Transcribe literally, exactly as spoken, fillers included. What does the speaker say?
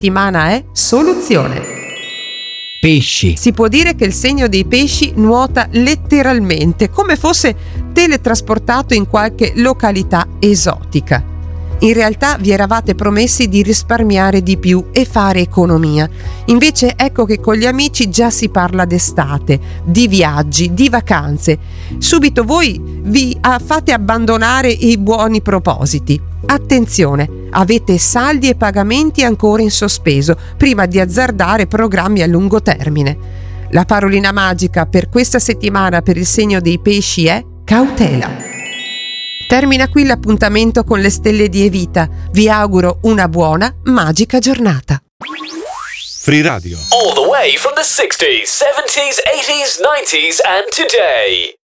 settimana è soluzione. Pesci. Si può dire che il segno dei pesci nuota letteralmente, come fosse teletrasportato in qualche località esotica. In realtà vi eravate promessi di risparmiare di più e fare economia. Invece ecco che con gli amici già si parla d'estate, di viaggi, di vacanze. Subito voi vi fate abbandonare i buoni propositi. Attenzione, avete saldi e pagamenti ancora in sospeso prima di azzardare programmi a lungo termine. La parolina magica per questa settimana per il segno dei pesci è cautela. Termina qui l'appuntamento con le stelle di Evita. Vi auguro una buona, magica giornata. Free Radio. All the way from the sixties, seventies, eighties, nineties and today.